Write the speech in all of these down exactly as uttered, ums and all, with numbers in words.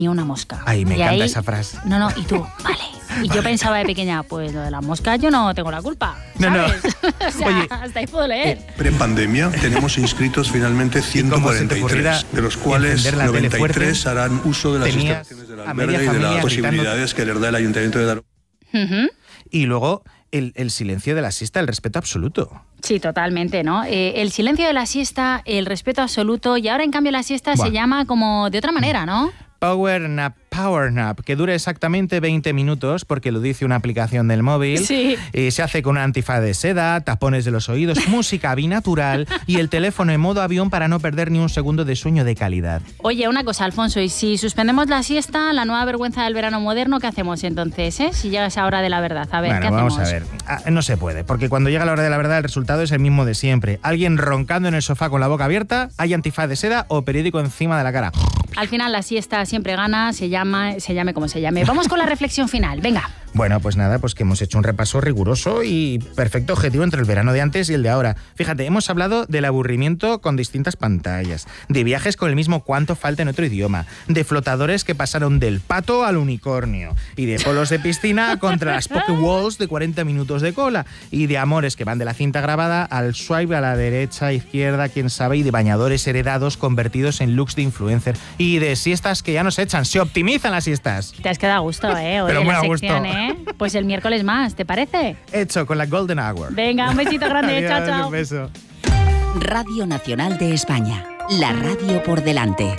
ni una mosca. Ay, me y encanta ahí, esa frase. No, no, y tú, vale. Y yo pensaba de pequeña, pues lo de las moscas yo no tengo la culpa, ¿sabes? No, no. O sea, Oye, hasta ahí puedo leer. Eh, Prepandemia tenemos inscritos finalmente ciento cuarenta y tres, de los cuales noventa y tres harán uso de las instalaciones del albergue y de las posibilidades que les da el Ayuntamiento de Daroca. Uh-huh. Y luego el, el silencio de la siesta, el respeto absoluto. Sí, totalmente, ¿no? Eh, el silencio de la siesta, el respeto absoluto, y ahora en cambio la siesta Buah. se llama como de otra manera, ¿no? Power nap, power nap, que dura exactamente veinte minutos porque lo dice una aplicación del móvil. Sí. Y se hace con una antifaz de seda, tapones de los oídos, música binatural y el teléfono en modo avión para no perder ni un segundo de sueño de calidad. Oye, una cosa, Alfonso, y si suspendemos la siesta, la nueva vergüenza del verano moderno, ¿qué hacemos entonces, eh? Si llega esa hora de la verdad, a ver, bueno, ¿qué vamos hacemos? a ver, ah, no se puede, porque cuando llega la hora de la verdad el resultado es el mismo de siempre. Alguien roncando en el sofá con la boca abierta, hay antifaz de seda o periódico encima de la cara. Al final la siesta siempre gana, se llama, se llame como se llame. Vamos con la reflexión final, venga. Bueno, pues nada, pues que hemos hecho un repaso riguroso y perfecto objetivo entre el verano de antes y el de ahora. Fíjate, hemos hablado del aburrimiento con distintas pantallas, de viajes con el mismo cuánto falta en otro idioma, de flotadores que pasaron del pato al unicornio, y de polos de piscina contra las Pokéballs de cuarenta minutos de cola, y de amores que van de la cinta grabada al swipe a la derecha, izquierda, quién sabe, y de bañadores heredados convertidos en looks de influencer, y de siestas que ya no se echan, se optimizan las siestas. Te has quedado a gusto, ¿eh? Hoy Pero en muy la a sección, gusto. ¿eh? Pues el miércoles más, ¿te parece? Hecho con la Golden Hour. Venga, un besito grande, Adiós, chao, chao. Un beso. Radio Nacional de España, la radio por delante.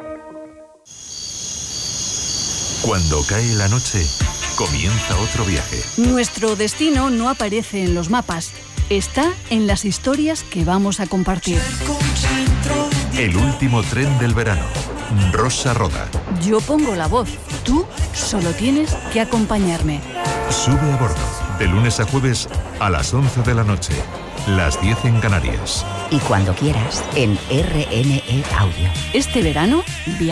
Cuando cae la noche, comienza otro viaje. Nuestro destino no aparece en los mapas, está en las historias que vamos a compartir. El último tren del verano. Rosa Roda. Yo pongo la voz, tú solo tienes que acompañarme. Sube a bordo, de lunes a jueves a las once de la noche, las diez en Canarias. Y cuando quieras, en R N E Audio. Este verano, viaja.